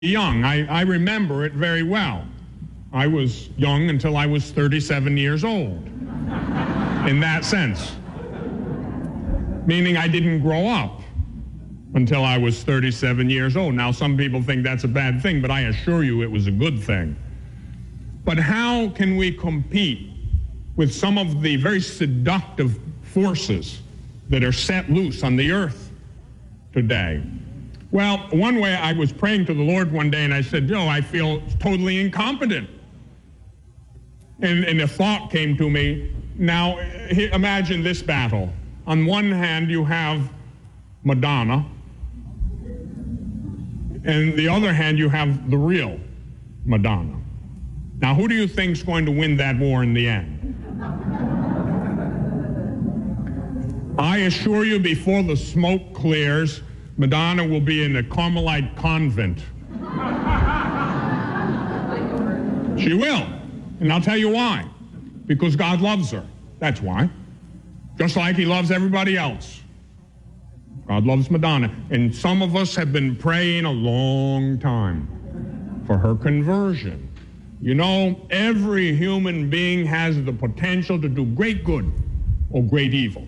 young. I remember it very well. I was young until I was 37 years old, in that sense. Meaning I didn't grow up until I was 37 years old. Now, some people think that's a bad thing, but I assure you it was a good thing. But how can we compete with some of the very seductive forces that are set loose on the earth today? Well, one way, I was praying to the Lord one day, and I said, I feel totally incompetent. And a thought came to me. Now, imagine this battle. On one hand, you have Madonna, and the other hand, you have the real Madonna. Now, who do you think is going to win that war in the end? I assure you, before the smoke clears, Madonna will be in a Carmelite convent. She will. And I'll tell you why. Because God loves her. That's why. Just like he loves everybody else. God loves Madonna. And some of us have been praying a long time for her conversion. You know, every human being has the potential to do great good or great evil.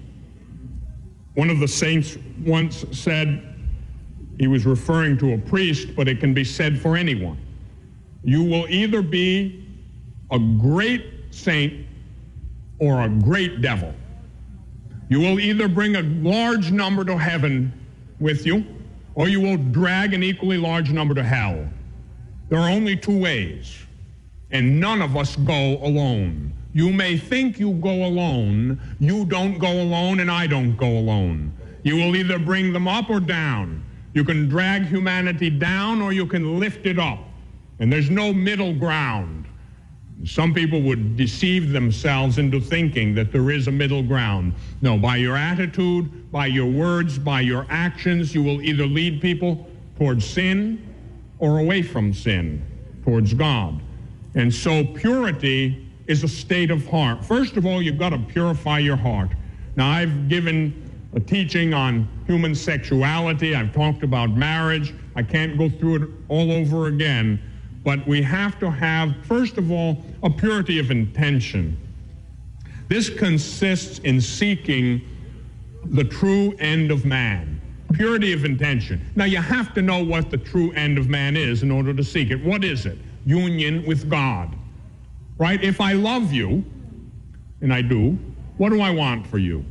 One of the saints once said, he was referring to a priest, but it can be said for anyone. You will either be a great saint or a great devil. You will either bring a large number to heaven with you, or you will drag an equally large number to hell. There are only two ways, and none of us go alone. You may think you go alone. You don't go alone, and I don't go alone. You will either bring them up or down. You can drag humanity down, or you can lift it up. And there's no middle ground. Some people would deceive themselves into thinking that there is a middle ground. No, by your attitude, by your words, by your actions, you will either lead people towards sin or away from sin, towards God. And so purity is a state of heart. First of all, you've got to purify your heart. Now, I've given a teaching on human sexuality. I've talked about marriage. I can't go through it all over again. But we have to have, first of all, a purity of intention. This consists in seeking the true end of man. Purity of intention. Now, you have to know what the true end of man is in order to seek it. What is it? Union with God. Right? If I love you, and I do, what do I want for you?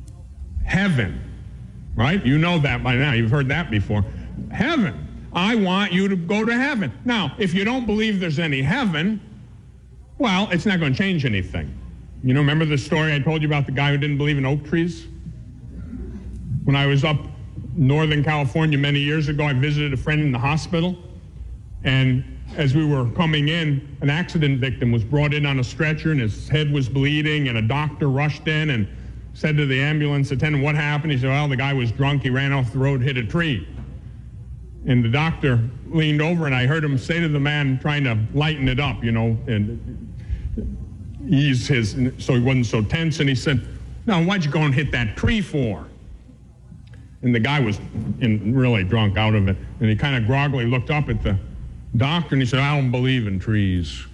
Heaven. Right? You know that by now. You've heard that before. Heaven. I want you to go to heaven. Now, if you don't believe there's any heaven, well, it's not going to change anything. You know, remember the story I told you about the guy who didn't believe in oak trees? When I was up Northern California many years ago, I visited a friend in the hospital, and as we were coming in, an accident victim was brought in on a stretcher, and his head was bleeding, and a doctor rushed in and said to the ambulance attendant, "What happened?" He said, "Well, the guy was drunk. He ran off the road, hit a tree." And the doctor leaned over, and I heard him say to the man, trying to lighten it up, and ease his, so he wasn't so tense, and he said, "Now, why'd you go and hit that tree for?" And the guy was really drunk out of it, and he kind of groggily looked up at the doctor, and he said, "I don't believe in trees."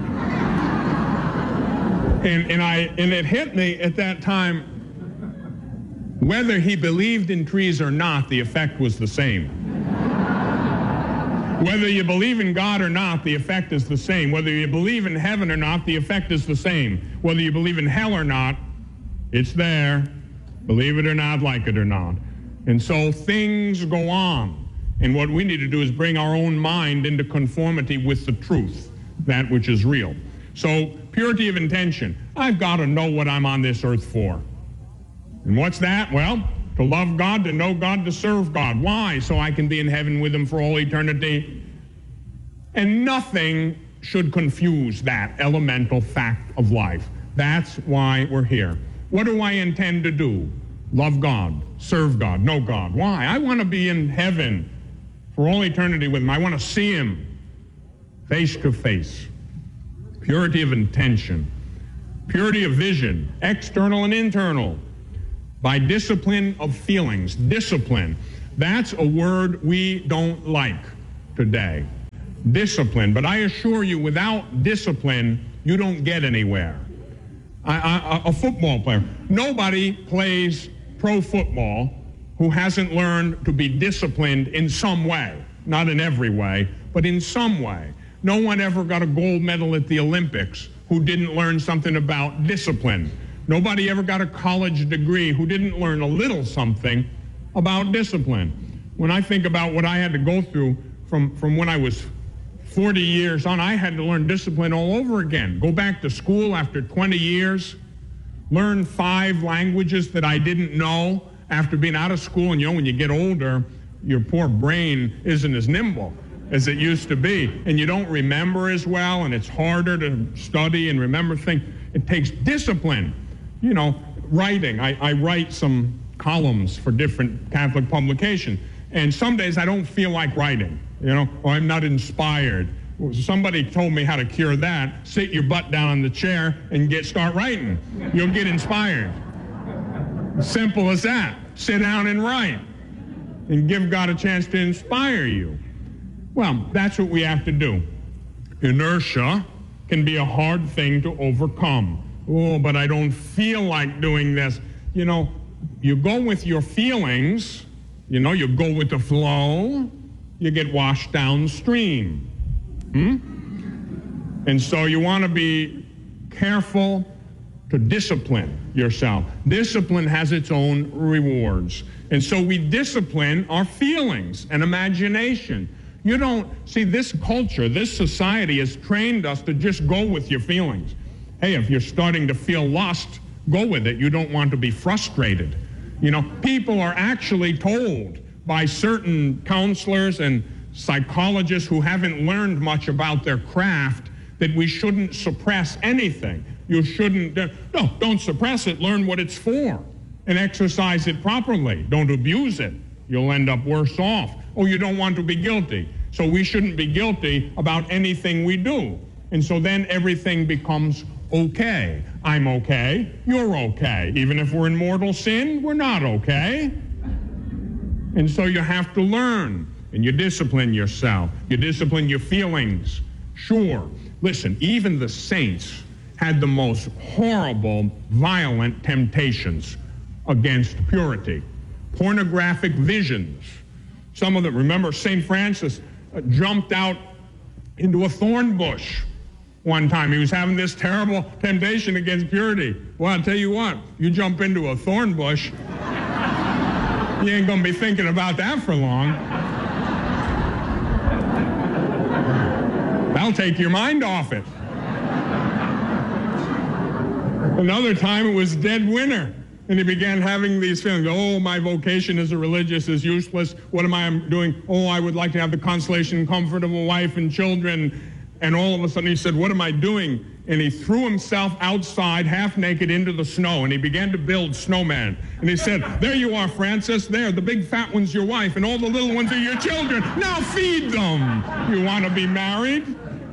and it hit me at that time, whether he believed in trees or not, the effect was the same. Whether you believe in God or not, the effect is the same. Whether you believe in heaven or not, the effect is the same. Whether you believe in hell or not, it's there. Believe it or not, like it or not. And so things go on. And what we need to do is bring our own mind into conformity with the truth, that which is real. So purity of intention. I've got to know what I'm on this earth for. And what's that? Well, to love God, to know God, to serve God. Why? So I can be in heaven with him for all eternity. And nothing should confuse that elemental fact of life. That's why we're here. What do I intend to do? Love God, serve God, know God. Why? I want to be in heaven for all eternity with him. I want to see him face to face. Purity of intention. Purity of vision, external and internal. By discipline of feelings. Discipline. That's a word we don't like today. discipline. But I assure you, without discipline, you don't get anywhere. A football player, nobody plays pro football who hasn't learned to be disciplined in some way. Not in every way, but in some way. No one ever got a gold medal at the Olympics who didn't learn something about discipline. Nobody ever got a college degree who didn't learn a little something about discipline. When I think about what I had to go through from when I was 40 years on, I had to learn discipline all over again. Go back to school after 20 years, learn 5 languages that I didn't know after being out of school. And when you get older, your poor brain isn't as nimble as it used to be, and you don't remember as well, and it's harder to study and remember things. It takes discipline. Writing. I write some columns for different Catholic publications, and some days I don't feel like writing, or I'm not inspired. Somebody told me how to cure that. Sit your butt down on the chair and start writing. You'll get inspired. Simple as that. Sit down and write and give God a chance to inspire you. Well, that's what we have to do. Inertia can be a hard thing to overcome. Oh, but I don't feel like doing this. You go with your feelings, you go with the flow, you get washed downstream. And so you want to be careful to discipline yourself. Discipline has its own rewards. And so we discipline our feelings and imagination. This culture, this society has trained us to just go with your feelings. Hey, if you're starting to feel lust, go with it. You don't want to be frustrated. People are actually told by certain counselors and psychologists who haven't learned much about their craft that we shouldn't suppress anything. You shouldn't, don't suppress it. Learn what it's for and exercise it properly. Don't abuse it. You'll end up worse off. Oh, you don't want to be guilty. So we shouldn't be guilty about anything we do. And so then everything becomes okay. I'm okay. You're okay. Even if we're in mortal sin, we're not okay. And so you have to learn, and you discipline yourself. You discipline your feelings. Sure. Listen, even the saints had the most horrible, violent temptations against purity. Pornographic visions. Some of them, remember St. Francis jumped out into a thorn bush one time. He was having this terrible temptation against purity. Well, I'll tell you what, you jump into a thorn bush, you ain't going to be thinking about that for long. That'll take your mind off it. Another time it was dead winter. And he began having these feelings. Oh, my vocation as a religious is useless. What am I doing? Oh, I would like to have the consolation and comfort of a wife and children. And all of a sudden he said, what am I doing? And he threw himself outside half naked into the snow, and he began to build snowmen. And he said, there you are, Francis. There, the big fat one's your wife, and all the little ones are your children. Now feed them. You want to be married?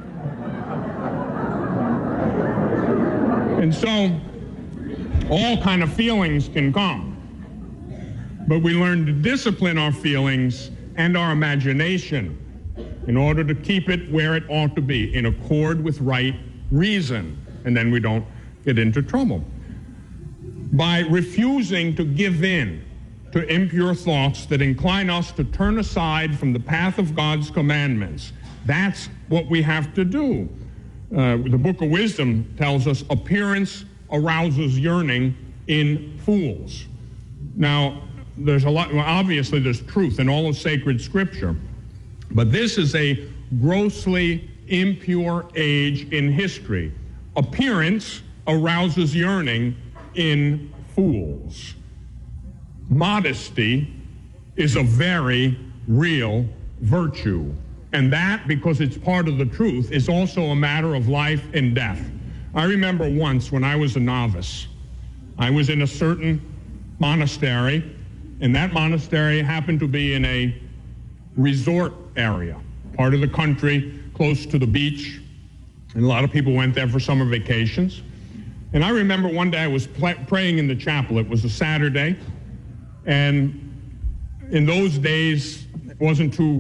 And so all kind of feelings can come. But we learn to discipline our feelings and our imagination in order to keep it where it ought to be, in accord with right reason. And then we don't get into trouble. By refusing to give in to impure thoughts that incline us to turn aside from the path of God's commandments. That's what we have to do. The Book of Wisdom tells us appearance arouses yearning in fools. Now, there's a lot, well, obviously there's truth in all of sacred scripture, but this is a grossly impure age in history. Appearance arouses yearning in fools. Modesty is a very real virtue, and that, because it's part of the truth, is also a matter of life and death. I remember once when I was a novice, I was in a certain monastery, and that monastery happened to be in a resort area, part of the country close to the beach, and a lot of people went there for summer vacations. And I remember one day I was praying in the chapel. It was a Saturday, and in those days it wasn't too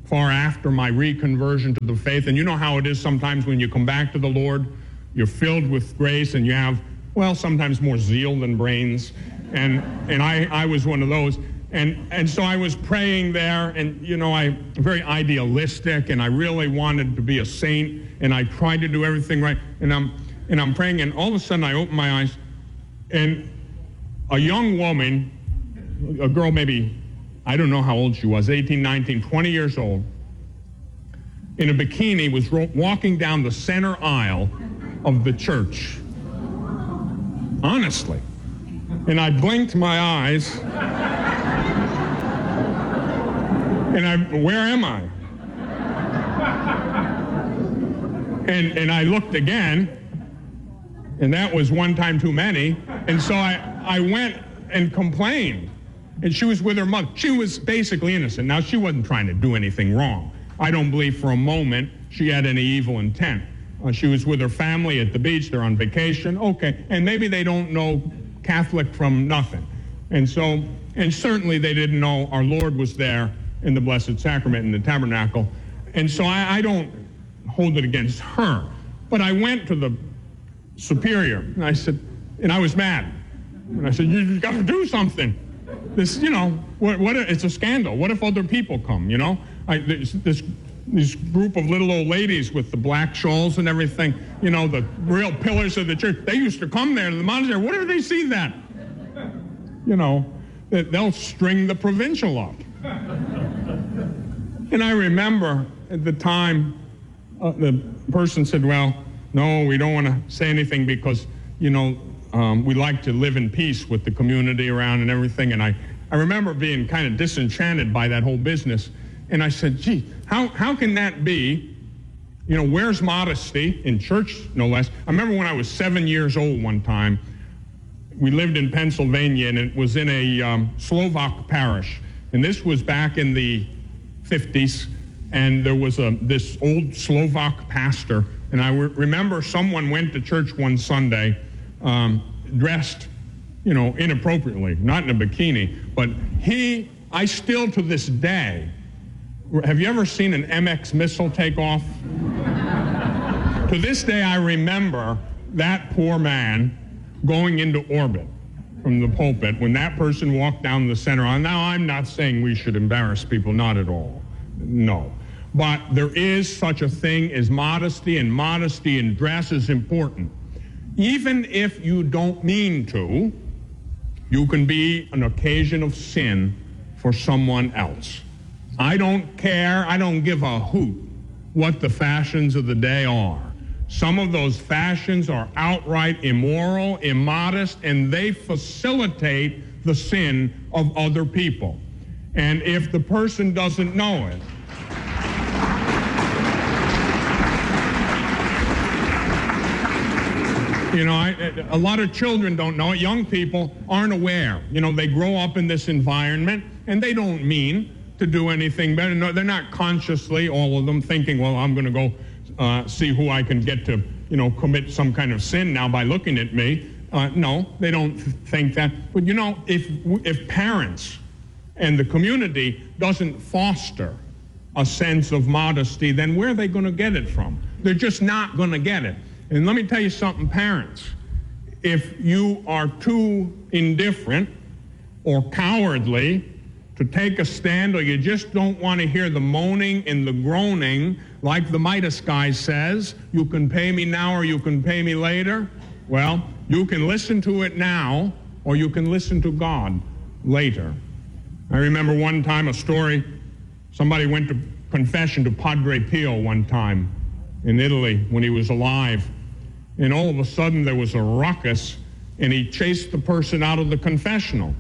far after my reconversion to the faith. And you know how it is sometimes when you come back to the Lord, you're filled with grace and you have, well, sometimes more zeal than brains. And I was one of those. And so I was praying there, and, you know, I'm very idealistic, and I really wanted to be a saint, and I tried to do everything right. And I'm praying, and all of a sudden I open my eyes, and a young woman, a girl maybe, I don't know how old she was, 18, 19, 20 years old, in a bikini, was walking down the center aisle of the church. Honestly. And I blinked my eyes, and where am I? And I looked again, and that was one time too many. And so I went and complained. And she was with her mother. She was basically innocent. Now, she wasn't trying to do anything wrong. I don't believe for a moment she had any evil intent. She was with her family at the beach. They're on vacation. Okay. And maybe they don't know Catholic from nothing. And certainly they didn't know our Lord was there in the Blessed Sacrament in the tabernacle. And so I don't hold it against her. But I went to the superior, and I said, and I was mad. And I said, you got to do something. This, you know, what it's a scandal. What if other people come, you know? This group of little old ladies with the black shawls and everything, you know, the real pillars of the church, they used to come there to the monastery. What if they see that? You know, they'll string the provincial up. And I remember at the time, the person said, well, no, we don't want to say anything because, you know, we like to live in peace with the community around and everything. And I remember being kind of disenchanted by that whole business. And I said, gee, how can that be? You know, where's modesty in church, no less? I remember when I was 7 years old one time, we lived in Pennsylvania, and it was in a Slovak parish. And this was back in the 50s, and there was this old Slovak pastor. And I remember someone went to church one Sunday dressed, you know, inappropriately, not in a bikini, but I still to this day, have you ever seen an MX missile take off? To this day, I remember that poor man going into orbit from the pulpit when that person walked down the center aisle. Now, I'm not saying we should embarrass people, not at all. No. But there is such a thing as modesty, and modesty in dress is important. Even if you don't mean to, you can be an occasion of sin for someone else. I don't care, I don't give a hoot what the fashions of the day are. Some of those fashions are outright immoral, immodest, and they facilitate the sin of other people. And if the person doesn't know it, you know, a lot of children don't know it. Young people aren't aware. You know, they grow up in this environment, and they don't mean to do anything better. No, they're not consciously, all of them, thinking, well, I'm going to go see who I can get to, you know, commit some kind of sin now by looking at me. No, they don't think that. But, you know, if parents and the community doesn't foster a sense of modesty, then where are they going to get it from? They're just not going to get it. And let me tell you something, parents. If you are too indifferent or cowardly to take a stand, or you just don't want to hear the moaning and the groaning, like the Midas guy says, you can pay me now or you can pay me later, well, you can listen to it now or you can listen to God later. I remember one time a story, somebody went to confession to Padre Pio one time in Italy when he was alive. And all of a sudden there was a ruckus, and he chased the person out of the confessional.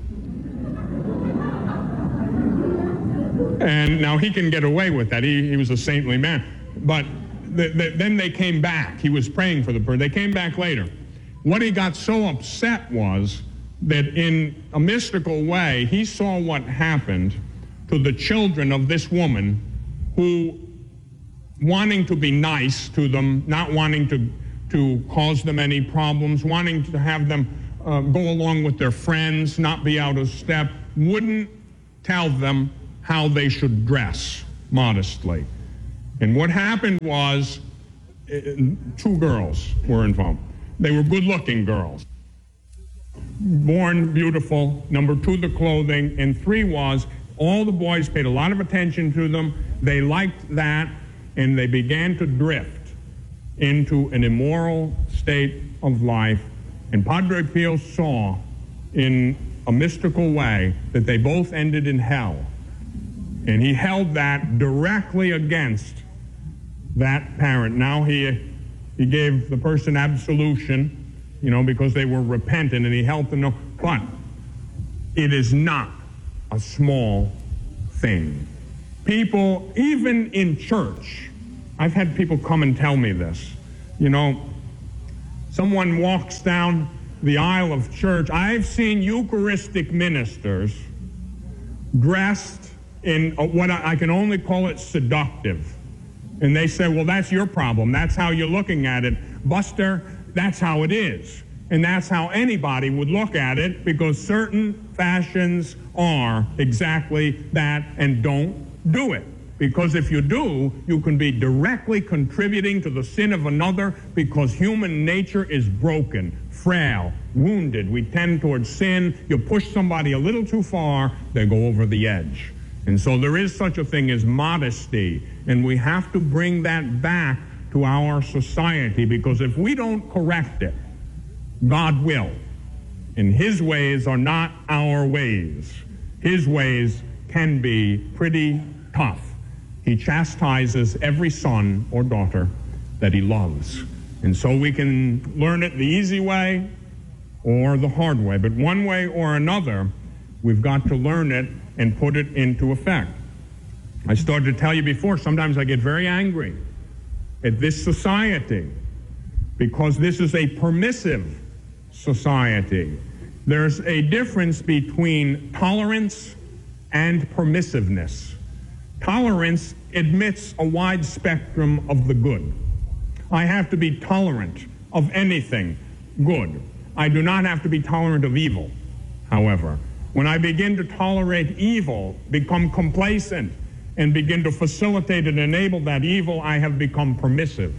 And now he can get away with that. He was a saintly man. But then they came back. He was praying for the person. They came back later. What he got so upset was that in a mystical way, he saw what happened to the children of this woman who, wanting to be nice to them, not wanting to cause them any problems, wanting to have them go along with their friends, not be out of step, wouldn't tell them how they should dress. modestly. And what happened was, two girls were involved. They were good-looking girls. Born beautiful. Number two, the clothing. And three was, all the boys paid a lot of attention to them. They liked that, and they began to drift into an immoral state of life. And Padre Pio saw in a mystical way that they both ended in hell. And he held that directly against that parent. Now he gave the person absolution, because they were repentant, and he helped them know. But it is not a small thing. People, even in church, I've had people come and tell me this. Someone walks down the aisle of church. I've seen Eucharistic ministers dressed in what I can only call it seductive. And they say, well, that's your problem. That's how you're looking at it. Buster, that's how it is. And that's how anybody would look at it, because certain fashions are exactly that, and don't do it. Because if you do, you can be directly contributing to the sin of another, because human nature is broken, frail, wounded. We tend towards sin. You push somebody a little too far, they go over the edge. And so there is such a thing as modesty, and we have to bring that back to our society, because if we don't correct it, God will. And his ways are not our ways. His ways can be pretty tough. He chastises every son or daughter that he loves. And so we can learn it the easy way or the hard way. But one way or another, we've got to learn it and put it into effect. I started to tell you before, sometimes I get very angry at this society, because this is a permissive society. There's a difference between tolerance and permissiveness. Tolerance admits a wide spectrum of the good. I have to be tolerant of anything good. I do not have to be tolerant of evil, however. When I begin to tolerate evil, become complacent, and begin to facilitate and enable that evil, I have become permissive.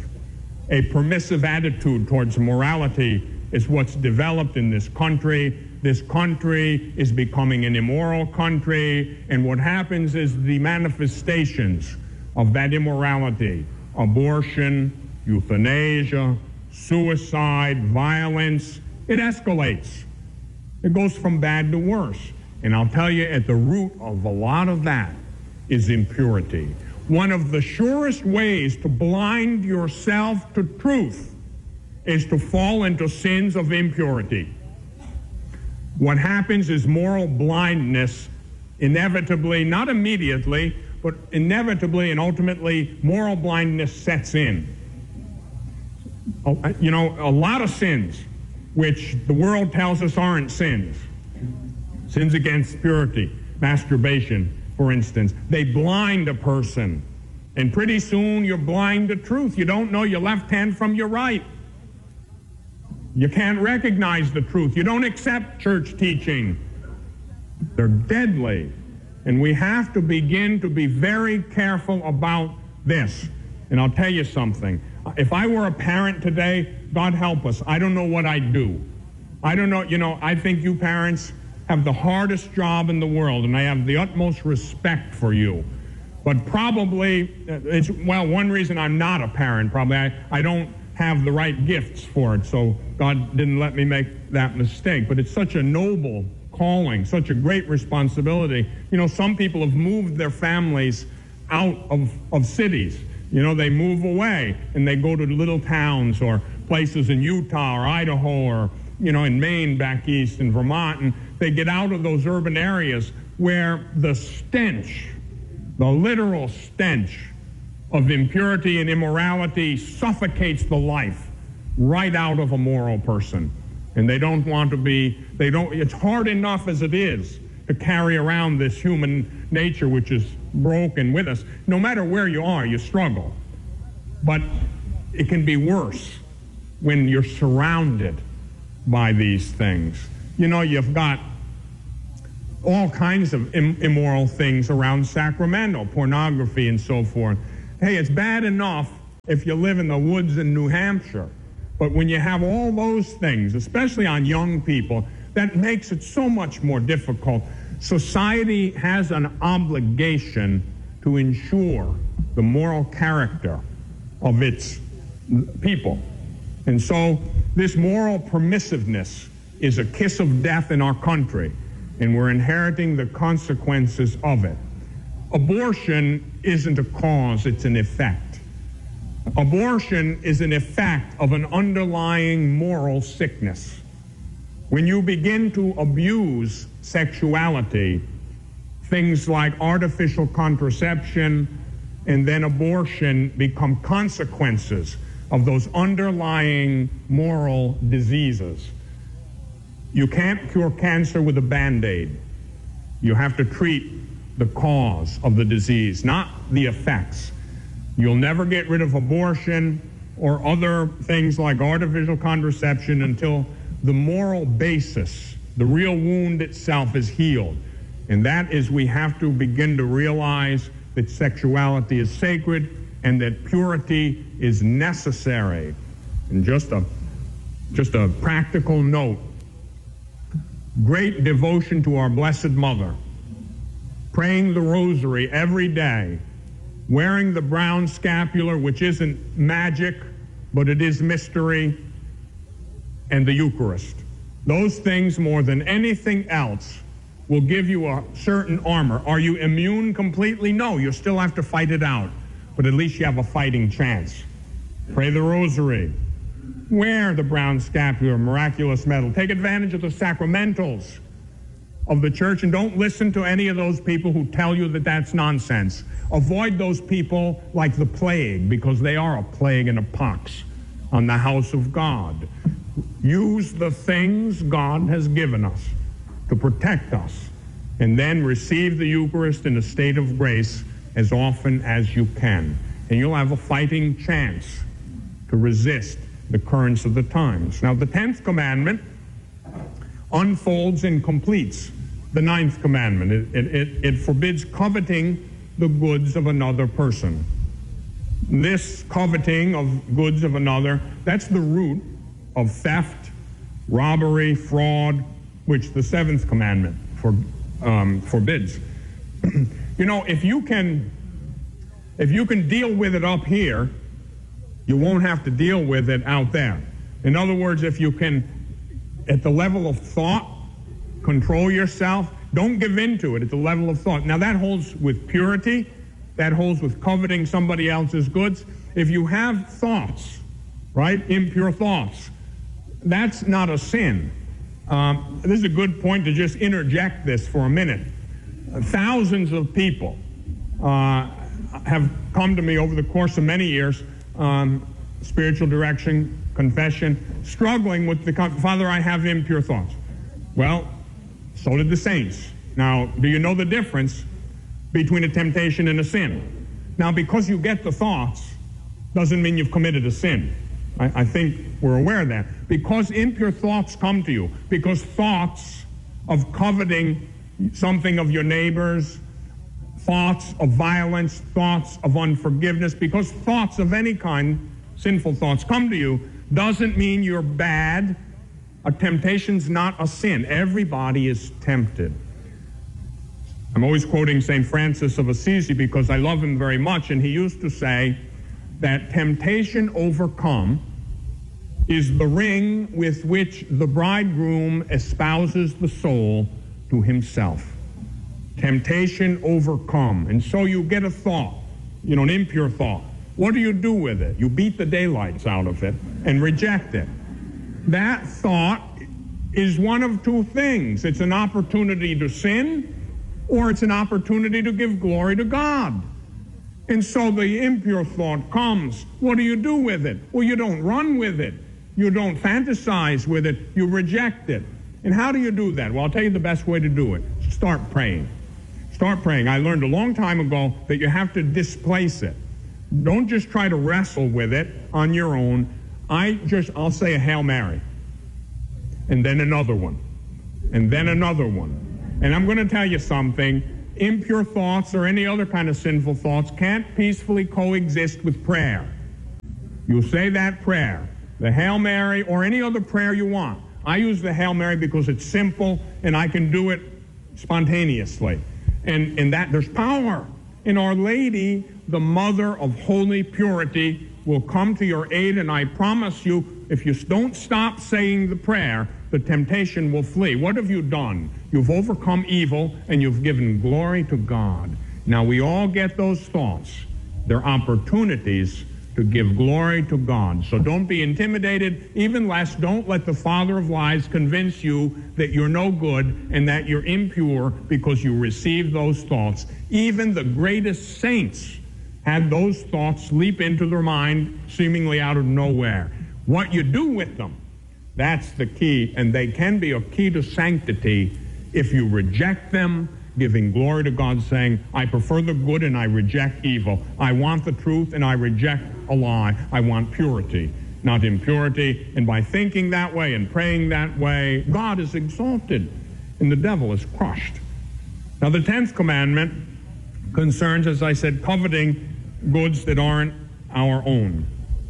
A permissive attitude towards morality is what's developed in this country. This country is becoming an immoral country, and what happens is the manifestations of that immorality, abortion, euthanasia, suicide, violence, it escalates. It goes from bad to worse. And I'll tell you, at the root of a lot of that is impurity. One of the surest ways to blind yourself to truth is to fall into sins of impurity. What happens is moral blindness inevitably, not immediately, but inevitably and ultimately, moral blindness sets in. A lot of sins, which the world tells us aren't sins. Sins against purity, masturbation, for instance. They blind a person. And pretty soon you're blind to truth. You don't know your left hand from your right. You can't recognize the truth. You don't accept church teaching. They're deadly. And we have to begin to be very careful about this. And I'll tell you something. If I were a parent today, God help us, I don't know what I'd do. I don't know, I think you parents have the hardest job in the world, and I have the utmost respect for you. But probably, one reason I'm not a parent, probably I don't have the right gifts for it, so God didn't let me make that mistake. But it's such a noble calling, such a great responsibility. Some people have moved their families out of cities. They move away, and they go to little towns or places in Utah or Idaho or, in Maine back east in Vermont, and they get out of those urban areas where the stench, the literal stench of impurity and immorality suffocates the life right out of a moral person. And they don't want to be, it's hard enough as it is to carry around this human nature which is broken with us. No matter where you are, you struggle. But it can be worse when you're surrounded by these things. You've got all kinds of immoral things around Sacramento, pornography and so forth. Hey, it's bad enough if you live in the woods in New Hampshire, but when you have all those things, especially on young people, that makes it so much more difficult. Society has an obligation to ensure the moral character of its people. And so this moral permissiveness is a kiss of death in our country, and we're inheriting the consequences of it. Abortion isn't a cause, it's an effect. Abortion is an effect of an underlying moral sickness. When you begin to abuse sexuality, things like artificial contraception and then abortion become consequences of those underlying moral diseases. You can't cure cancer with a Band-Aid. You have to treat the cause of the disease, not the effects. You'll never get rid of abortion or other things like artificial contraception until the moral basis, the real wound itself, is healed. And that is, we have to begin to realize that sexuality is sacred and that purity is necessary. And just a practical note, great devotion to our Blessed Mother, praying the rosary every day, wearing the brown scapular, which isn't magic, but it is mystery, and the Eucharist. Those things, more than anything else, will give you a certain armor. Are you immune completely? No, you still have to fight it out, but at least you have a fighting chance. Pray the rosary. Wear the brown scapular, miraculous medal. Take advantage of the sacramentals of the church, and don't listen to any of those people who tell you that that's nonsense. Avoid those people like the plague, because they are a plague and a pox on the house of God. Use the things God has given us to protect us, and then receive the Eucharist in a state of grace as often as you can. And you'll have a fighting chance to resist the currents of the times. Now, the 10th commandment unfolds and completes the 9th commandment. It forbids coveting the goods of another person. This coveting of goods of another, that's the root of theft, robbery, fraud, which the 7th commandment forbids. You know, if you can deal with it up here, you won't have to deal with it out there. In other words, if you can, at the level of thought, control yourself, don't give in to it at the level of thought. Now, that holds with purity. That holds with coveting somebody else's goods. If you have thoughts, right, impure thoughts, that's not a sin. This is a good point to just interject this for a minute. Thousands of people have come to me over the course of many years, spiritual direction, confession, struggling with the Father, I have impure thoughts. Well, so did the saints. Now, do you know the difference between a temptation and a sin? Now, because you get the thoughts doesn't mean you've committed a sin. I think we're aware of that. Because impure thoughts come to you, because thoughts of coveting something of your neighbor's, thoughts of violence, thoughts of unforgiveness, because thoughts of any kind, sinful thoughts, come to you, doesn't mean you're bad. A temptation's not a sin. Everybody is tempted. I'm always quoting St. Francis of Assisi because I love him very much, and he used to say that temptation overcome is the ring with which the bridegroom espouses the soul to himself. Temptation overcome. And so you get a thought, an impure thought. What do you do with it? You beat the daylights out of it and reject it. That thought is one of two things. It's an opportunity to sin, or it's an opportunity to give glory to God. And so the impure thought comes. What do you do with it? Well, you don't run with it. You don't fantasize with it. You reject it. And how do you do that? Well, I'll tell you the best way to do it. Start praying. Start praying. I learned a long time ago that you have to displace it. Don't just try to wrestle with it on your own. I'll say a Hail Mary. And then another one. And then another one. And I'm going to tell you something. Impure thoughts or any other kind of sinful thoughts can't peacefully coexist with prayer. You say that prayer, the Hail Mary or any other prayer you want. I use the Hail Mary because it's simple and I can do it spontaneously. And in that there's power. And Our Lady, the Mother of Holy Purity, will come to your aid, and I promise you, if you don't stop saying the prayer, the temptation will flee. What have you done? You've overcome evil, and you've given glory to God. Now, we all get those thoughts. They're opportunities to give glory to God. So don't be intimidated. Even less, don't let the father of lies convince you that you're no good and that you're impure because you received those thoughts. Even the greatest saints had those thoughts leap into their mind seemingly out of nowhere. What you do with them, that's the key, and they can be a key to sanctity if you reject them, giving glory to God, saying, I prefer the good and I reject evil. I want the truth and I reject a lie. I want purity, not impurity. And by thinking that way and praying that way, God is exalted and the devil is crushed. Now, the 10th commandment concerns, as I said, coveting goods that aren't our own.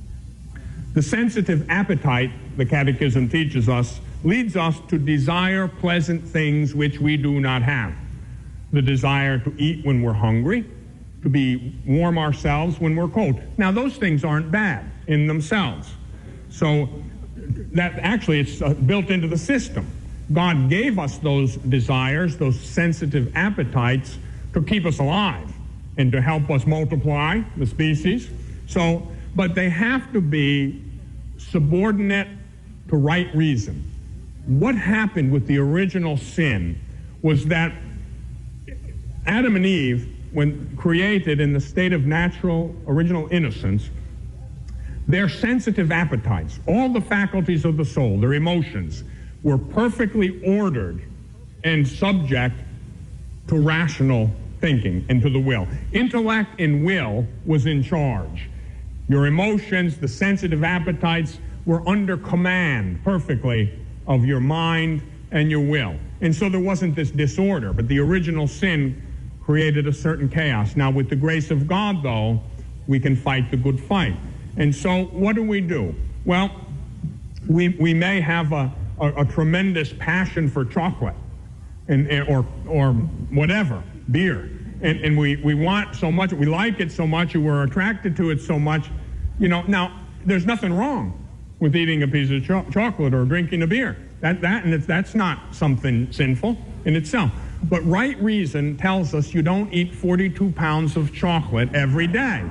The sensitive appetite, the Catechism teaches us, leads us to desire pleasant things which we do not have. The desire to eat when we're hungry, to be warm ourselves when we're cold. Now, those things aren't bad in themselves. So that actually it's built into the system. God gave us those desires, those sensitive appetites, to keep us alive and to help us multiply the species. So, but they have to be subordinate to right reason. What happened with the original sin was that Adam and Eve, when created in the state of natural, original innocence, their sensitive appetites, all the faculties of the soul, their emotions, were perfectly ordered and subject to rational thinking and to the will. Intellect and will was in charge. Your emotions, the sensitive appetites, were under command perfectly of your mind and your will. And so there wasn't this disorder, but the original sin created a certain chaos. Now, with the grace of God, though, we can fight the good fight. And so what do? Well, we may have a tremendous passion for chocolate or whatever, beer. And we want so much, we like it so much, and we're attracted to it so much. You know, now, there's nothing wrong with eating a piece of chocolate or drinking a beer. That's not something sinful in itself. But right reason tells us you don't eat 42 pounds of chocolate every day.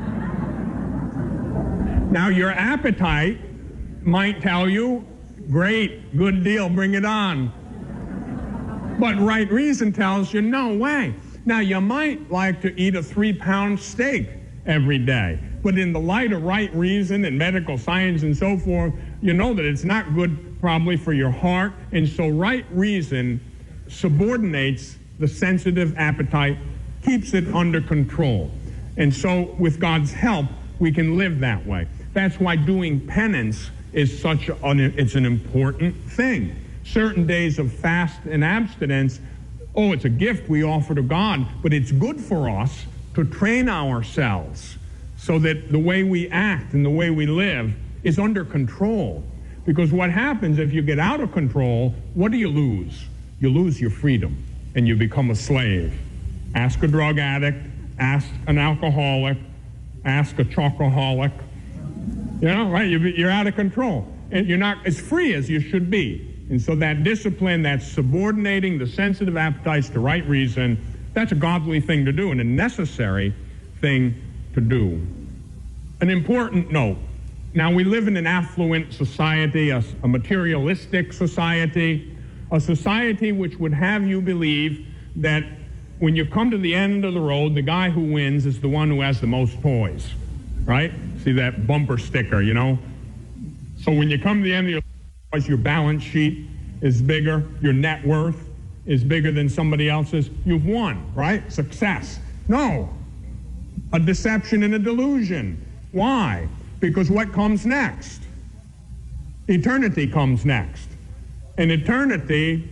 Now, your appetite might tell you, great, good deal, bring it on. But right reason tells you, no way. Now, you might like to eat a 3-pound steak every day. But in the light of right reason and medical science and so forth, you know that it's not good probably for your heart. And so right reason subordinates the sensitive appetite, keeps it under control. And so with God's help, we can live that way. That's why doing penance is it's an important thing. Certain days of fast and abstinence, it's a gift we offer to God, but it's good for us to train ourselves so that the way we act and the way we live is under control. Because what happens if you get out of control, what do you lose? You lose your freedom and you become a slave. Ask a drug addict, ask an alcoholic, ask a chocoholic. You know, right? You're out of control. And you're not as free as you should be. And so that discipline, that subordinating the sensitive appetites to right reason, that's a godly thing to do and a necessary thing to do. An important note. Now, we live in an affluent society, a materialistic society, a society which would have you believe that when you come to the end of the road, the guy who wins is the one who has the most toys, right? See that bumper sticker, you know? So when you come to the end of your balance sheet is bigger, your net worth is bigger than somebody else's, you've won, right? Success. No. A deception and a delusion. Why? Because what comes next? Eternity comes next. And eternity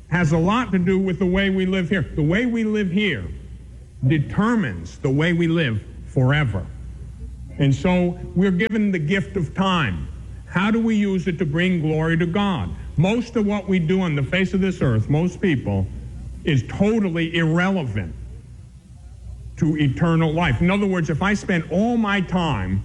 has a lot to do with the way we live here. The way we live here determines the way we live forever. And so we're given the gift of time. How do we use it to bring glory to God? Most of what we do on the face of this earth, most people, is totally irrelevant to eternal life. In other words, if I spend all my time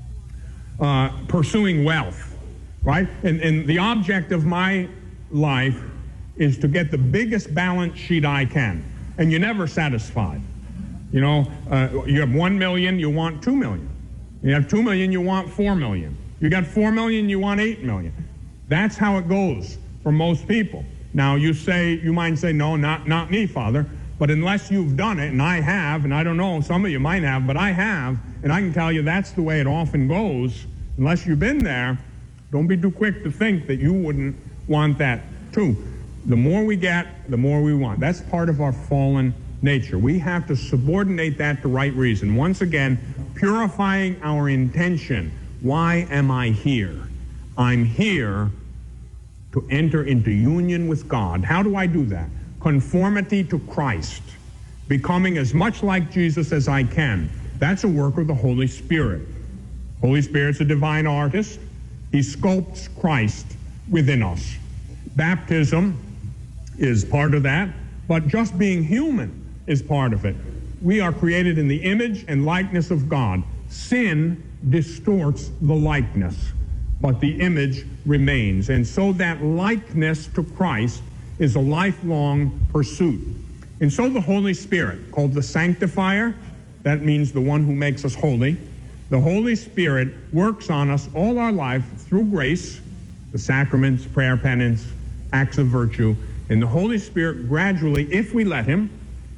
pursuing wealth, right? And the object of my life is to get the biggest balance sheet I can. And you're never satisfied. You know, you have 1 million, you want 2 million. You have 2 million, you want 4 million. You got 4 million, you want 8 million. That's how it goes for most people. Now you might say, no, not me, Father. But unless you've done it, and I have, and I don't know, some of you might have, but I have, and I can tell you that's the way it often goes. Unless you've been there, don't be too quick to think that you wouldn't want that too. The more we get, the more we want. That's part of our fallen nature. We have to subordinate that to right reason. Once again, purifying our intention. Why am I here? I'm here to enter into union with God. How do I do that? Conformity to Christ, becoming as much like Jesus as I can. That's a work of the Holy Spirit. Holy Spirit's a divine artist. He sculpts Christ within us. Baptism is part of that, but just being human is part of it. We are created in the image and likeness of God. Sin distorts the likeness, but the image remains. And so that likeness to Christ is a lifelong pursuit. And so the Holy Spirit, called the Sanctifier, that means the one who makes us holy, the Holy Spirit works on us all our life through grace, the sacraments, prayer, penance, acts of virtue, and the Holy Spirit gradually, if we let him,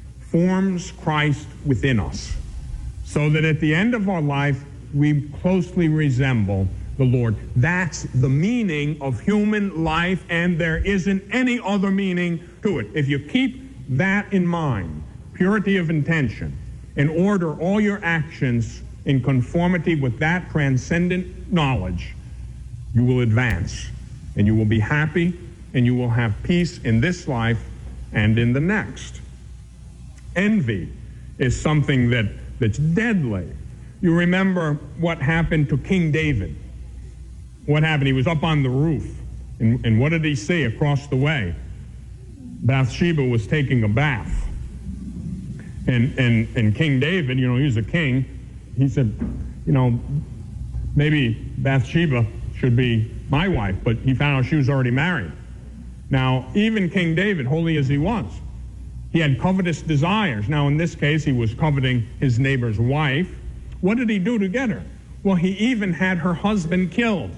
forms Christ within us, so that at the end of our life, we closely resemble the Lord. That's the meaning of human life, and there isn't any other meaning to it. If you keep that in mind, purity of intention, and order all your actions in conformity with that transcendent knowledge, you will advance, and you will be happy, and you will have peace in this life and in the next. Envy is something that's deadly. You remember what happened to King David. What happened? He was up on the roof, and what did he see across the way? Bathsheba was taking a bath. And King David, you know, he was a king, he said, you know, maybe Bathsheba should be my wife, but he found out she was already married. Now, even King David, holy as he was, he had covetous desires. Now, in this case, he was coveting his neighbor's wife. What did he do to get her? Well, he even had her husband killed.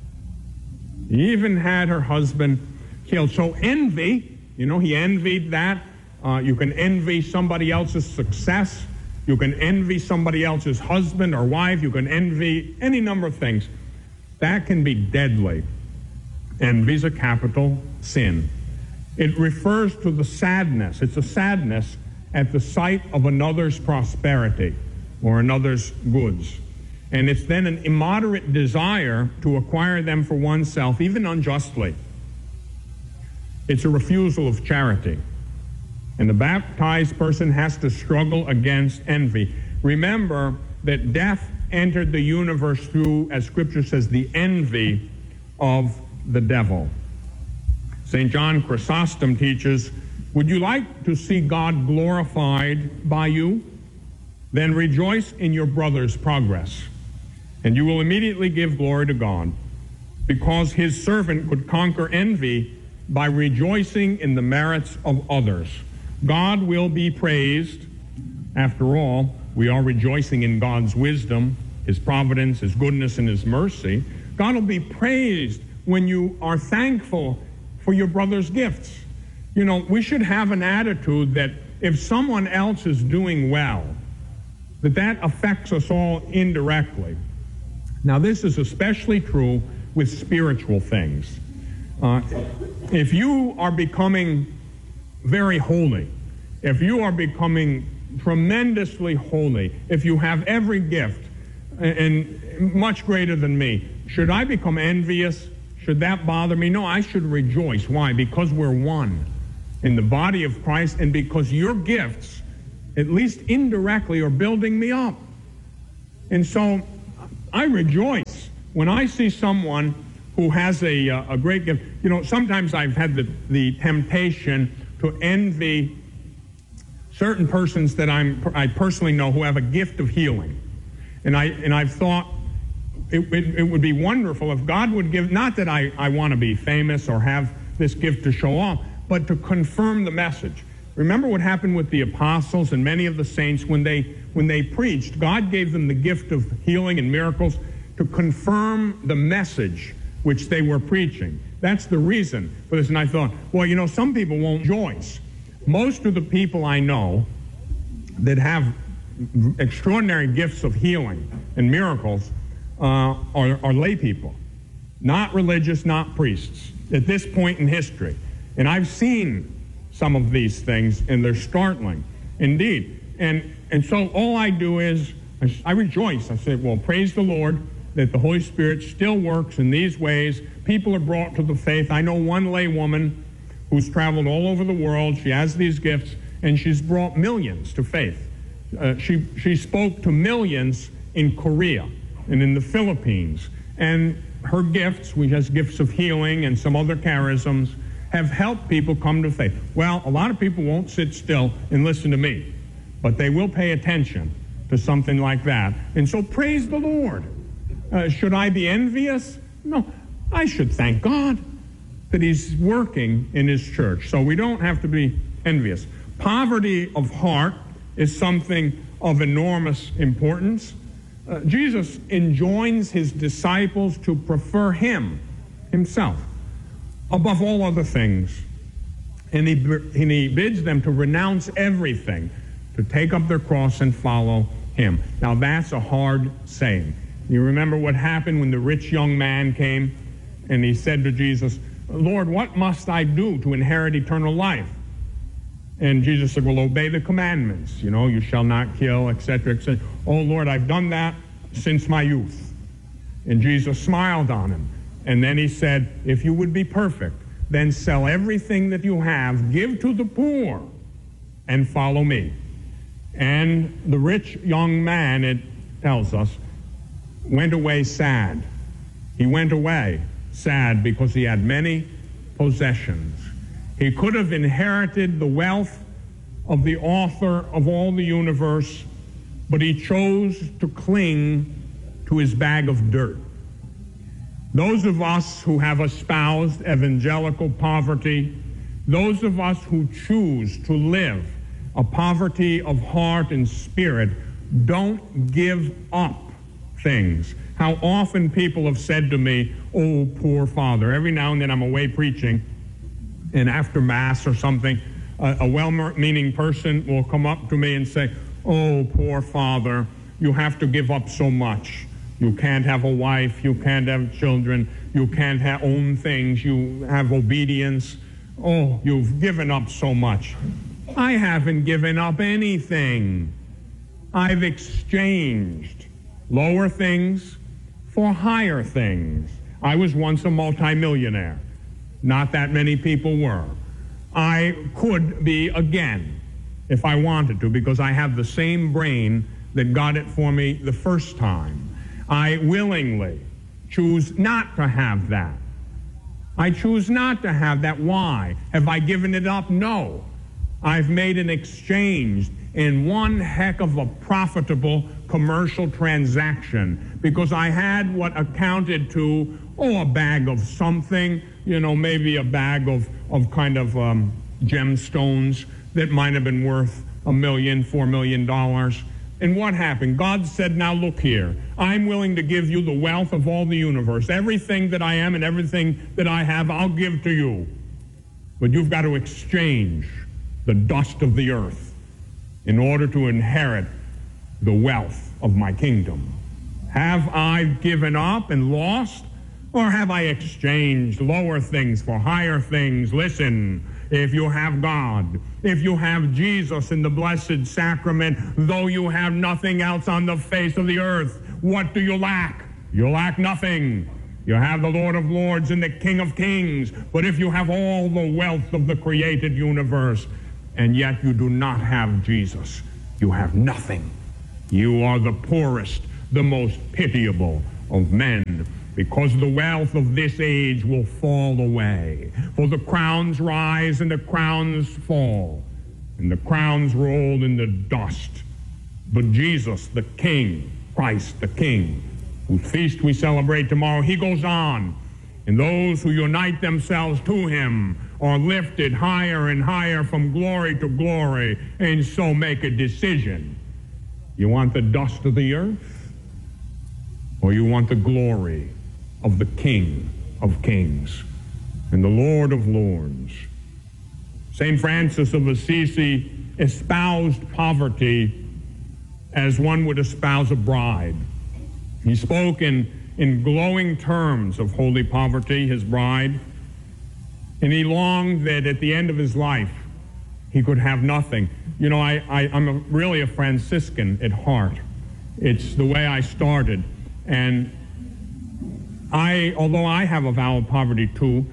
He even had her husband killed. So envy, you know, he envied that. You can envy somebody else's success. You can envy somebody else's husband or wife. You can envy any number of things. That can be deadly. Envy's a capital sin. It refers to the sadness. It's a sadness at the sight of another's prosperity or another's goods. And it's then an immoderate desire to acquire them for oneself, even unjustly. It's a refusal of charity. And the baptized person has to struggle against envy. Remember that death entered the universe through, as Scripture says, the envy of the devil. St. John Chrysostom teaches, would you like to see God glorified by you? Then rejoice in your brother's progress, and you will immediately give glory to God, because his servant could conquer envy by rejoicing in the merits of others. God will be praised. After all, we are rejoicing in God's wisdom, his providence, his goodness, and his mercy. God will be praised when you are thankful for your brother's gifts. You know, we should have an attitude that if someone else is doing well, that affects us all indirectly. Now, this is especially true with spiritual things. If you are becoming very holy, if you are becoming tremendously holy, if you have every gift and much greater than me, should I become envious? Should that bother me? No, I should rejoice. Why? Because we're one. in the body of Christ, and because your gifts, at least indirectly, are building me up. And so I rejoice when I see someone who has a great gift. You know, sometimes I've had the temptation to envy certain persons that I personally know who have a gift of healing. And I've thought it would be wonderful if God would give, not that I want to be famous or have this gift to show off, but to confirm the message. Remember what happened with the apostles and many of the saints when they preached. God gave them the gift of healing and miracles to confirm the message which they were preaching. That's the reason for this. And I thought, well, you know, some people won't rejoice. Most of the people I know that have extraordinary gifts of healing and miracles are lay people, not religious, not priests, at this point in history. And I've seen some of these things, and they're startling indeed. And so all I do is I rejoice. I say, well, praise the Lord that the Holy Spirit still works in these ways. People are brought to the faith. I know one lay woman who's traveled all over the world. She has these gifts, and she's brought millions to faith. She spoke to millions in Korea and in the Philippines. And her gifts, which has gifts of healing and some other charisms, have helped people come to faith. Well, a lot of people won't sit still and listen to me, but they will pay attention to something like that. And so praise the Lord. Should I be envious? No, I should thank God that he's working in his church. So we don't have to be envious. Poverty of heart is something of enormous importance. Jesus enjoins his disciples to prefer himself, above all other things. And he bids them to renounce everything, to take up their cross and follow him. Now that's a hard saying. You remember what happened when the rich young man came and he said to Jesus, Lord, what must I do to inherit eternal life? And Jesus said, well, obey the commandments. You know, you shall not kill, etc., etc. Oh, Lord, I've done that since my youth. And Jesus smiled on him. And then he said, if you would be perfect, then sell everything that you have, give to the poor, and follow me. And the rich young man, it tells us, went away sad. He went away sad because he had many possessions. He could have inherited the wealth of the author of all the universe, but he chose to cling to his bag of dirt. Those of us who have espoused evangelical poverty, those of us who choose to live a poverty of heart and spirit, don't give up things. How often people have said to me, oh, poor father. Every now and then I'm away preaching, and after Mass or something, a well-meaning person will come up to me and say, oh, poor father, you have to give up so much. You can't have a wife, you can't have children, you can't own things, you have obedience. Oh, you've given up so much. I haven't given up anything. I've exchanged lower things for higher things. I was once a multimillionaire. Not that many people were. I could be again if I wanted to, because I have the same brain that got it for me the first time. I willingly choose not to have that. I choose not to have that. Why? Have I given it up? No. I've made an exchange in one heck of a profitable commercial transaction, because I had what accounted to, a bag of something, maybe a bag of kind of gemstones that might have been worth $1 million, $4 million. And what happened? God said, now look here, I'm willing to give you the wealth of all the universe. Everything that I am and everything that I have, I'll give to you. But you've got to exchange the dust of the earth in order to inherit the wealth of my kingdom. Have I given up and lost, or have I exchanged lower things for higher things? Listen, if you have God, if you have Jesus in the blessed sacrament, though you have nothing else on the face of the earth, what do you lack? You lack nothing. You have the Lord of Lords and the King of Kings. But if you have all the wealth of the created universe, and yet you do not have Jesus, you have nothing. You are the poorest, the most pitiable of men, because the wealth of this age will fall away. For the crowns rise and the crowns fall, and the crowns roll in the dust. But Jesus, the King, Christ the King, whose feast we celebrate tomorrow, he goes on, and those who unite themselves to him are lifted higher and higher from glory to glory, and so make a decision. You want the dust of the earth, or you want the glory of the King of Kings and the Lord of Lords? St. Francis of Assisi espoused poverty as one would espouse a bride. He spoke in glowing terms of holy poverty, his bride, and he longed that at the end of his life he could have nothing. You know, I'm really a Franciscan at heart. It's the way I started. And although I have a vow of poverty too,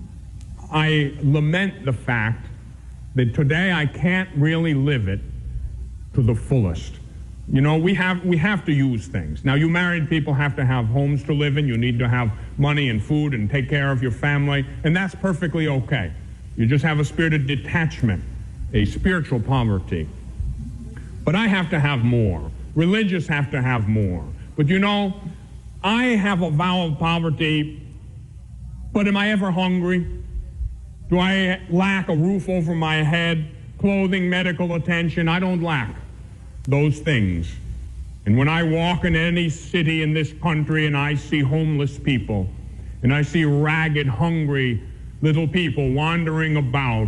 I lament the fact that today I can't really live it to the fullest. You know, we have to use things. Now, you married people have to have homes to live in. You need to have money and food and take care of your family, and that's perfectly okay. You just have a spirit of detachment, a spiritual poverty. But I have to have more. Religious have to have more. But you know, I have a vow of poverty, but am I ever hungry? Do I lack a roof over my head, clothing, medical attention? I don't lack those things. And when I walk in any city in this country and I see homeless people, and I see ragged, hungry little people wandering about,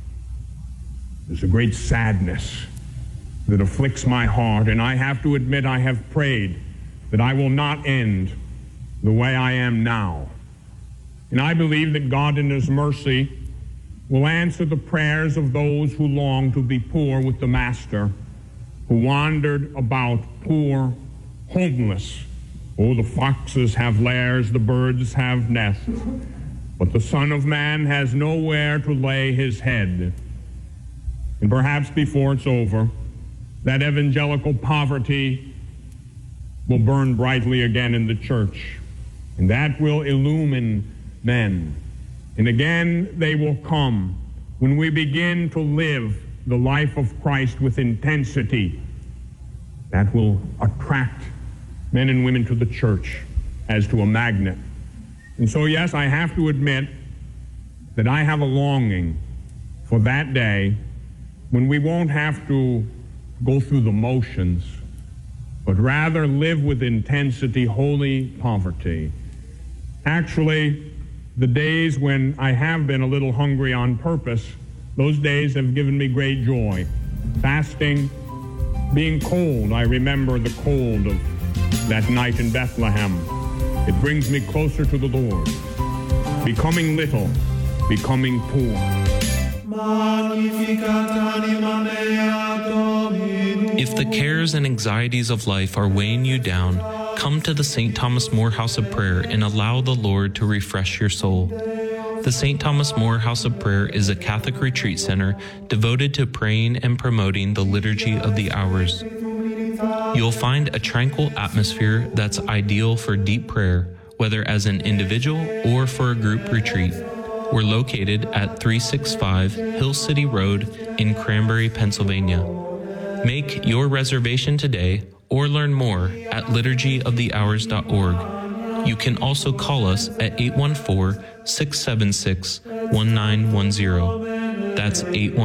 there's a great sadness that afflicts my heart, and I have to admit I have prayed that I will not end the way I am now. And I believe that God in his mercy will answer the prayers of those who long to be poor with the Master, who wandered about poor, homeless. Oh, the foxes have lairs, the birds have nests, but the Son of Man has nowhere to lay his head. And perhaps before it's over, that evangelical poverty will burn brightly again in the church, and that will illumine men. And again they will come when we begin to live the life of Christ with intensity. That will attract men and women to the church as to a magnet. And so, yes, I have to admit that I have a longing for that day when we won't have to go through the motions, but rather live with intensity, holy poverty. Actually, the days when I have been a little hungry on purpose, those days have given me great joy. Fasting, being cold, I remember the cold of that night in Bethlehem. It brings me closer to the Lord. Becoming little, becoming poor. If the cares and anxieties of life are weighing you down, come to the St. Thomas More House of Prayer and allow the Lord to refresh your soul. The St. Thomas More House of Prayer is a Catholic retreat center devoted to praying and promoting the Liturgy of the Hours. You'll find a tranquil atmosphere that's ideal for deep prayer, whether as an individual or for a group retreat. We're located at 365 Hill City Road in Cranberry, Pennsylvania. Make your reservation today or learn more at liturgyofthehours.org. You can also call us at 814-676-1910. That's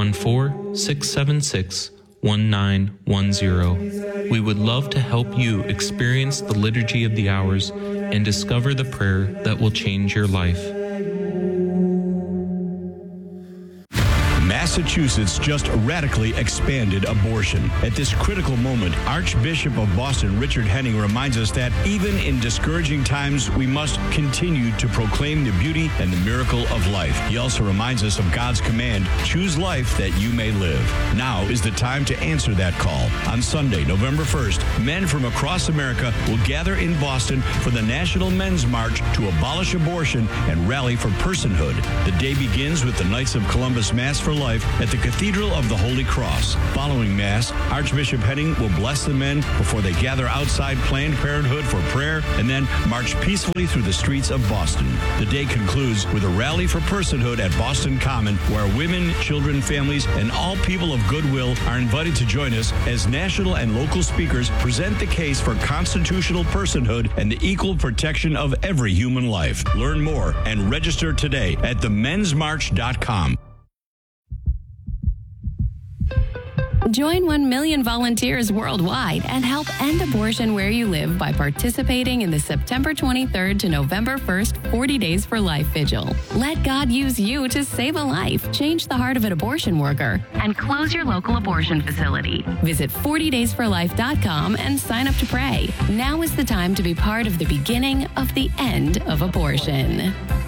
814-676-1910. We would love to help you experience the Liturgy of the Hours and discover the prayer that will change your life. Massachusetts just radically expanded abortion. At this critical moment, Archbishop of Boston Richard Henning reminds us that even in discouraging times, we must continue to proclaim the beauty and the miracle of life. He also reminds us of God's command, choose life that you may live. Now is the time to answer that call. On Sunday, November 1st, men from across America will gather in Boston for the National Men's March to abolish abortion and rally for personhood. The day begins with the Knights of Columbus Mass for Life at the Cathedral of the Holy Cross. Following Mass, Archbishop Henning will bless the men before they gather outside Planned Parenthood for prayer and then march peacefully through the streets of Boston. The day concludes with a rally for personhood at Boston Common, where women, children, families, and all people of goodwill are invited to join us as national and local speakers present the case for constitutional personhood and the equal protection of every human life. Learn more and register today at themensmarch.com. Join 1 million volunteers worldwide and help end abortion where you live by participating in the September 23rd to November 1st 40 Days for Life Vigil. Let God use you to save a life, change the heart of an abortion worker, and close your local abortion facility. Visit 40daysforlife.com and sign up to pray. Now is the time to be part of the beginning of the end of abortion.